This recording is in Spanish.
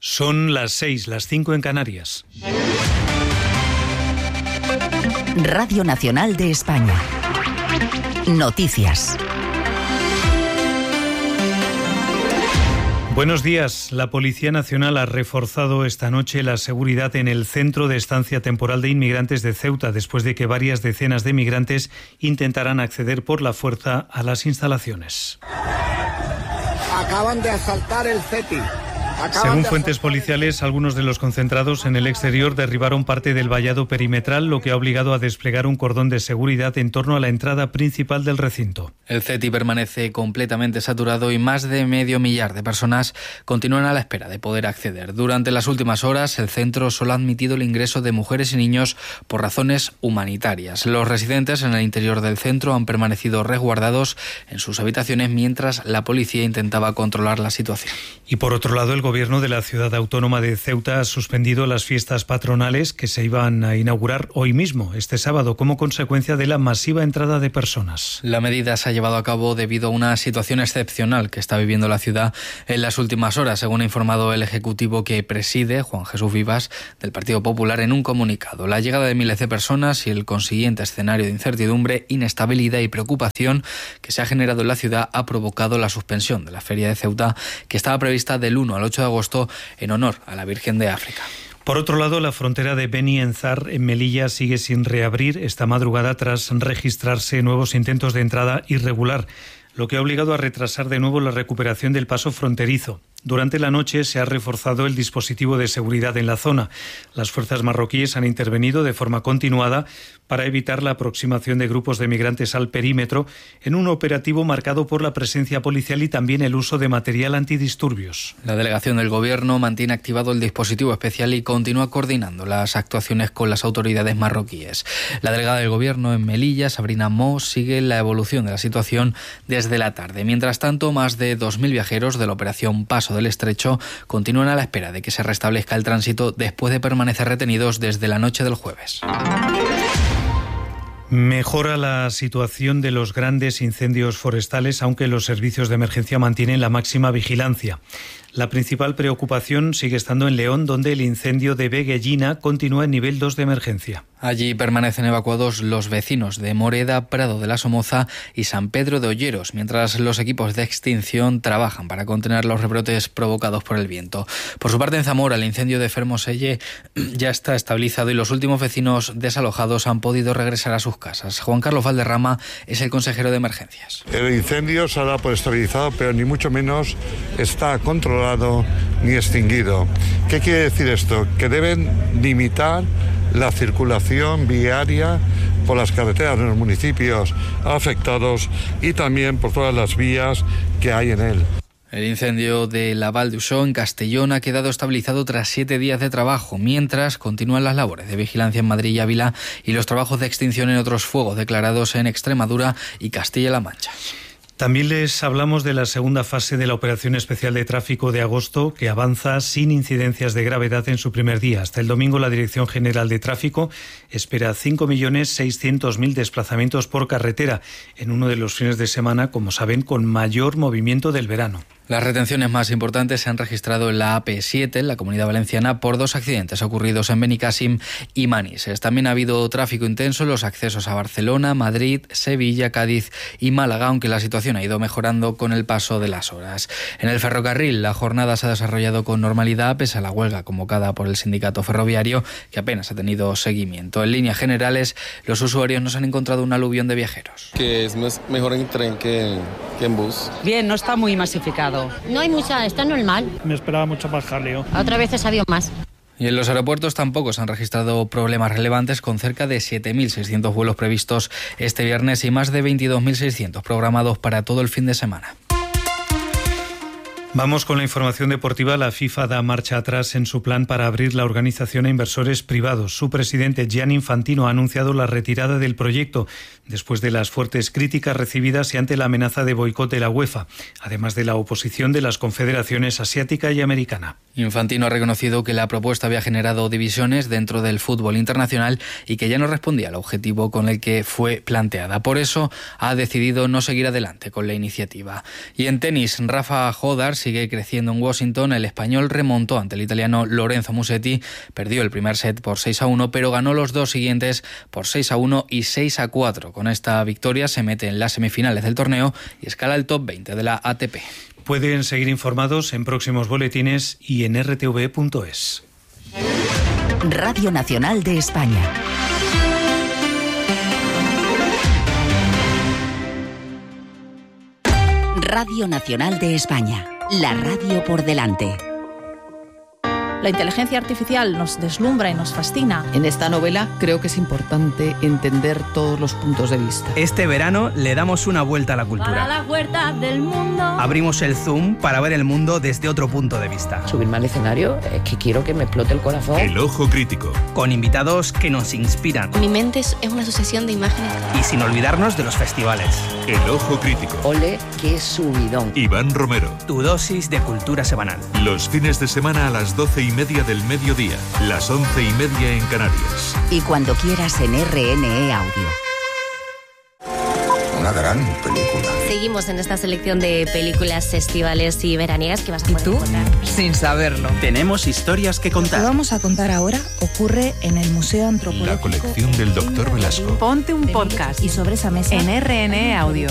Son las 6, las 5 en Canarias. Radio Nacional de España. Noticias. Buenos días. La Policía Nacional ha reforzado esta noche la seguridad en el Centro de Estancia Temporal de Inmigrantes de Ceuta, después de que varias decenas de migrantes intentaran acceder por la fuerza a las instalaciones. Acaban de asaltar el CETI. Según fuentes policiales, algunos de los concentrados en el exterior derribaron parte del vallado perimetral, lo que ha obligado a desplegar un cordón de seguridad en torno a la entrada principal del recinto. El CETI permanece completamente saturado y más de 500.000 de personas continúan a la espera de poder acceder. Durante las últimas horas, el centro solo ha admitido el ingreso de mujeres y niños por razones humanitarias. Los residentes en el interior del centro han permanecido resguardados en sus habitaciones mientras la policía intentaba controlar la situación. Y por otro lado, el Gobierno de la Ciudad Autónoma de Ceuta ha suspendido las fiestas patronales que se iban a inaugurar hoy mismo, este sábado, como consecuencia de la masiva entrada de personas. La medida se ha llevado a cabo debido a una situación excepcional que está viviendo la ciudad en las últimas horas, según ha informado el Ejecutivo que preside Juan Jesús Vivas del Partido Popular en un comunicado. La llegada de miles de personas y el consiguiente escenario de incertidumbre, inestabilidad y preocupación que se ha generado en la ciudad ha provocado la suspensión de la Feria de Ceuta, que estaba prevista del 1 al 8 de agosto en honor a la Virgen de África. Por otro lado, la frontera de Beni Enzar, en Melilla, sigue sin reabrir esta madrugada tras registrarse nuevos intentos de entrada irregular, lo que ha obligado a retrasar de nuevo la recuperación del paso fronterizo. Durante la noche se ha reforzado el dispositivo de seguridad en la zona. Las fuerzas marroquíes han intervenido de forma continuada para evitar la aproximación de grupos de migrantes al perímetro en un operativo marcado por la presencia policial y también el uso de material antidisturbios. La delegación del Gobierno mantiene activado el dispositivo especial y continúa coordinando las actuaciones con las autoridades marroquíes. La delegada del Gobierno en Melilla, Sabrina Mo, sigue la evolución de la situación desde la tarde. Mientras tanto, más de 2.000 viajeros de la operación Paso del Estrecho continúan a la espera de que se restablezca el tránsito después de permanecer retenidos desde la noche del jueves. Mejora la situación de los grandes incendios forestales, aunque los servicios de emergencia mantienen la máxima vigilancia. La principal preocupación sigue estando en León, donde el incendio de Veguellina continúa en nivel 2 de emergencia. Allí permanecen evacuados los vecinos de Moreda, Prado de la Somoza y San Pedro de Olleros, mientras los equipos de extinción trabajan para contener los rebrotes provocados por el viento. Por su parte, en Zamora, el incendio de Fermoselle ya está estabilizado y los últimos vecinos desalojados han podido regresar a sus casas. Juan Carlos Valderrama es el consejero de emergencias. El incendio se ha dado por estabilizado, pero ni mucho menos está controlado ni extinguido. ¿Qué quiere decir esto? Que deben limitar la circulación viaria por las carreteras de los municipios afectados y también por todas las vías que hay en él. El incendio de la Val d'Uixó en Castellón ha quedado estabilizado tras 7 días de trabajo, mientras continúan las labores de vigilancia en Madrid y Ávila y los trabajos de extinción en otros fuegos declarados en Extremadura y Castilla-La Mancha. También les hablamos de la segunda fase de la Operación Especial de Tráfico de agosto, que avanza sin incidencias de gravedad en su primer día. Hasta el domingo, la Dirección General de Tráfico espera 5.600.000 desplazamientos por carretera, en uno de los fines de semana, como saben, con mayor movimiento del verano. Las retenciones más importantes se han registrado en la AP7, en la Comunidad Valenciana, por 2 accidentes ocurridos en Benicàssim y Manises. También ha habido tráfico intenso en los accesos a Barcelona, Madrid, Sevilla, Cádiz y Málaga, aunque la situación ha ido mejorando con el paso de las horas. En el ferrocarril, la jornada se ha desarrollado con normalidad, pese a la huelga convocada por el sindicato ferroviario, que apenas ha tenido seguimiento. En líneas generales, los usuarios no se han encontrado un aluvión de viajeros. Que es mejor en tren que en bus. Bien, no está muy masificado. No hay mucha, está normal. Me esperaba mucho más jaleo. Otras veces ha habido más. Y en los aeropuertos tampoco se han registrado problemas relevantes, con cerca de 7.600 vuelos previstos este viernes y más de 22.600 programados para todo el fin de semana. Vamos con la información deportiva. La FIFA da marcha atrás en su plan para abrir la organización a inversores privados. Su presidente, Gianni Infantino, ha anunciado la retirada del proyecto después de las fuertes críticas recibidas y ante la amenaza de boicot de la UEFA, además de la oposición de las confederaciones asiática y americana. Infantino ha reconocido que la propuesta había generado divisiones dentro del fútbol internacional y que ya no respondía al objetivo con el que fue planteada. Por eso ha decidido no seguir adelante con la iniciativa. Y en tenis, Rafa Jódar sigue creciendo en Washington. El español remontó ante el italiano Lorenzo Musetti, perdió el primer set por 6-1, pero ganó los dos siguientes por 6-1 y 6-4. Con esta victoria se mete en las semifinales del torneo y escala el top 20 de la ATP. Pueden seguir informados en próximos boletines y en rtv.es. Radio Nacional de España. Radio Nacional de España. La radio por delante. La inteligencia artificial nos deslumbra y nos fascina. En esta novela creo que es importante entender todos los puntos de vista. Este verano le damos una vuelta a la cultura. Para la vuelta del mundo. Abrimos el zoom para ver el mundo desde otro punto de vista. Subirme al escenario es que quiero que me explote el corazón. El ojo crítico. Con invitados que nos inspiran. Mi mente es una sucesión de imágenes. Y sin olvidarnos de los festivales. El ojo crítico. Ole, qué subidón. Iván Romero. Tu dosis de cultura semanal. Los fines de semana a las 12:30 del mediodía, las 11:30 en Canarias. Y cuando quieras en RNE Audio. Una gran película. Seguimos en esta selección de películas estivales y veraniegas que vas a poder encontrar. Sin saberlo. Tenemos historias que contar. Lo que vamos a contar ahora ocurre en el Museo Antropológico. La colección del Dr. Velasco. Ponte un podcast Y sobre esa mesa en RNE Audio.